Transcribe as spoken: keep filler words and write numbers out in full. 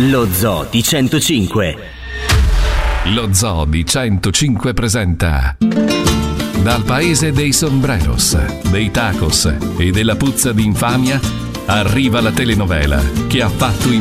Lo Zoo di centocinque. Lo Zoo di centocinque presenta dal paese dei sombreros, dei tacos e della puzza di infamia arriva la telenovela che ha fatto